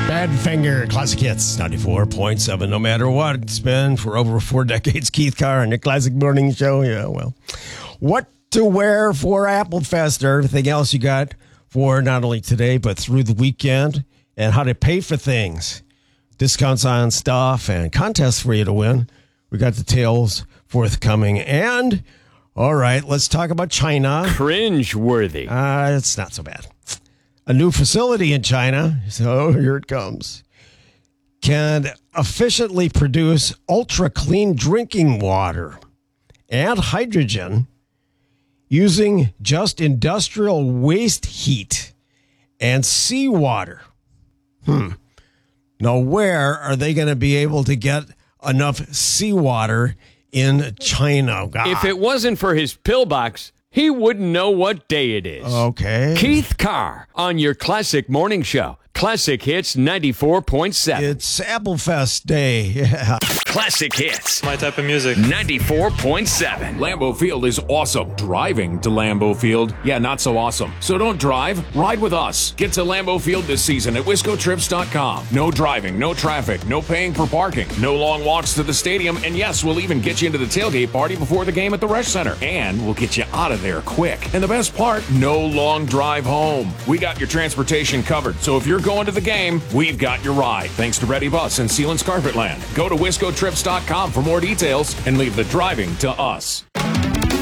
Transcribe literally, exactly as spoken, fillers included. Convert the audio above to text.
Badfinger, Classic Hits, ninety-four point seven. No matter what, it's been for over four decades. Keith Carr on your Classic Morning Show. Yeah, well. What to wear for Apple Fest or everything else you got for not only today, but through the weekend, and how to pay for things. Discounts on stuff and contests for you to win. We got details forthcoming. And, all right, let's talk about China. Cringe-worthy. Uh, it's not so bad. A new facility in China, so here it comes, can efficiently produce ultra-clean drinking water and hydrogen using just industrial waste heat and seawater. Hmm. Now, where are they going to be able to get enough seawater in China? God. If it wasn't for his pillbox, he wouldn't know what day it is. Okay. Keith Carr on your Classic Morning Show. Classic Hits ninety-four point seven. It's Apple Fest Day. Yeah. Classic Hits. My type of music. ninety-four point seven. Lambeau Field is awesome. Driving to Lambeau Field, yeah, not so awesome. So don't drive, ride with us. Get to Lambeau Field this season at wisco trips dot com. No driving, no traffic, no paying for parking, no long walks to the stadium, and yes, we'll even get you into the tailgate party before the game at the Resch Center. And we'll get you out of there quick. And the best part, no long drive home. We got your transportation covered, so if you're going to the game, we've got your ride. Thanks to Ready Bus and Sealands Carpetland. Go to wisco trips dot com for more details and leave the driving to us.